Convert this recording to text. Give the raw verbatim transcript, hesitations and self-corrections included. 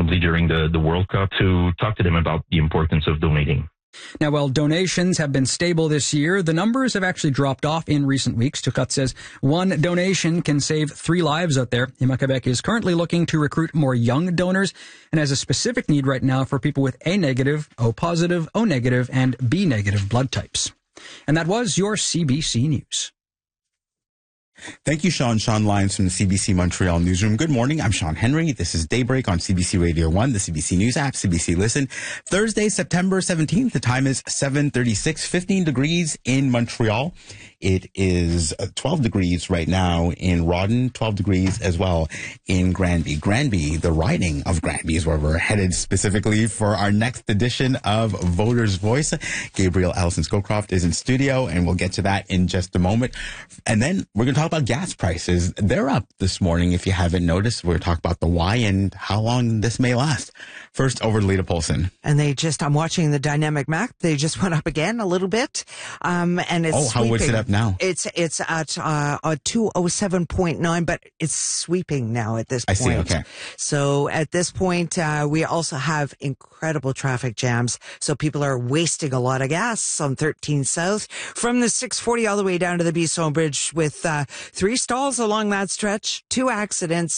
probably during the, the World Cup, to talk to them about the importance of donating. Now, while donations have been stable this year, the numbers have actually dropped off in recent weeks. Tukat says one donation can save three lives out there. Héma-Québec is currently looking to recruit more young donors and has a specific need right now for people with A negative, O positive, O negative, and B negative blood types. And that was your C B C News. Thank you, Sean. Sean Lyons from the C B C Montreal Newsroom. Good morning. I'm Sean Henry. This is Daybreak on C B C Radio one, the C B C News app, C B C Listen. Thursday, September seventeenth. The time is seven thirty-six, fifteen degrees in Montreal. It is twelve degrees right now in Rawdon, twelve degrees as well in Granby. Granby, the riding of Granby is where we're headed specifically for our next edition of Voters' Voice. Gabriel Ellison Scowcroft is in studio, and we'll get to that in just a moment. And then we're going to talk about gas prices. They're up this morning, if you haven't noticed. We're going to talk about the why and how long this may last. First, over to Lita Polson. And they just, I'm watching the dynamic map. They just went up again a little bit. Um, and it's Oh, how sweeping. was it up now? It's, it's at, uh, uh two oh seven point nine, but it's sweeping now at this I point. see, okay. So at this point, uh, we also have incredible traffic jams. So people are wasting a lot of gas on thirteen South from the six forty all the way down to the Bisson Bridge with, uh, three stalls along that stretch, two accidents.